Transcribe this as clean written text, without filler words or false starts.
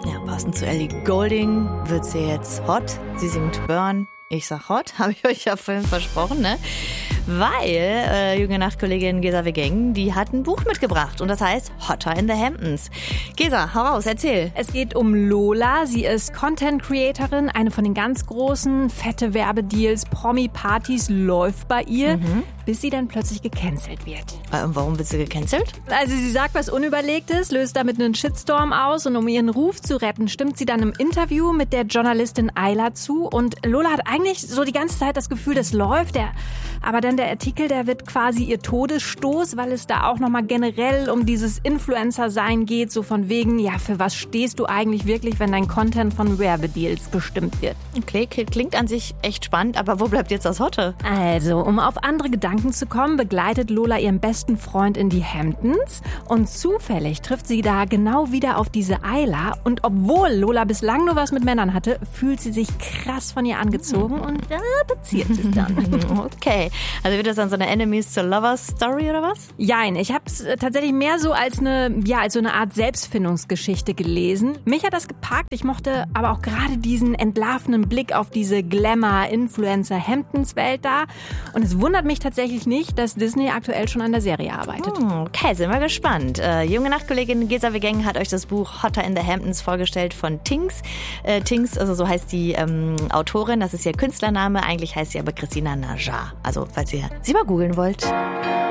Ja, passend zu Ellie Goulding wird sie jetzt hot. Sie singt Burn. Ich sag hot, habe ich euch ja vorhin versprochen, ne? Weil junge Nachtkollegin Gesa Wegeng, die hat ein Buch mitgebracht und das heißt Hotter in the Hamptons. Gesa, hau raus, erzähl. Es geht um Lola. Sie ist Content-Creatorin, eine von den ganz großen, fette Werbedeals, Promi-Partys läuft bei ihr, bis sie dann plötzlich gecancelt wird. Warum wird sie gecancelt? Also sie sagt was Unüberlegtes, löst damit einen Shitstorm aus und um ihren Ruf zu retten, stimmt sie dann im Interview mit der Journalistin Ayla zu und Lola hat eigentlich so die ganze Zeit das Gefühl, das läuft. Aber dann der Artikel, der wird quasi ihr Todesstoß, weil es da auch nochmal generell um dieses Influencer-Sein geht, so von wegen, ja, für was stehst du eigentlich wirklich, wenn dein Content von Werbedeals bestimmt wird? Okay, klingt an sich echt spannend, aber wo bleibt jetzt das Hotte? Also, um auf andere Gedanken zu kommen, begleitet Lola ihren besten Freund in die Hamptons und zufällig trifft sie da genau wieder auf diese Ayla und obwohl Lola bislang nur was mit Männern hatte, fühlt sie sich krass von ihr angezogen und da passiert es dann. Okay, also wird das dann so eine Enemies to Lovers Story oder was? Jein, ich habe es tatsächlich mehr so als so eine Art Selbstfindungsgeschichte gelesen. Mich hat das gepackt, ich mochte aber auch gerade diesen entlarvenden Blick auf diese Glamour-Influencer-Hamptons-Welt da und es wundert mich tatsächlich nicht, dass Disney aktuell schon an der Serie arbeitet. Okay, sind wir gespannt. Junge Nachtkollegin Gesa Wegeng hat euch das Buch Hotter in the Hamptons vorgestellt von Tinks. Tinks, also so heißt die Autorin, das ist ihr Künstlername, eigentlich heißt sie aber Christina Najar. Also falls ihr sie mal googeln wollt.